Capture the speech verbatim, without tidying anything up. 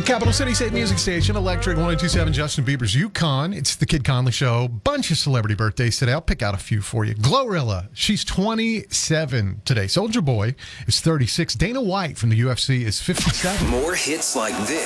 Capital City State Music Station, Electric one oh two point seven, Justin Bieber's Yukon. It's the Kid Conley Show. Bunch of celebrity birthdays today. I'll pick out a few for you. Glorilla, she's twenty-seven today. Soulja Boy is thirty-six. Dana White from the U F C is fifty-seven. More hits like this.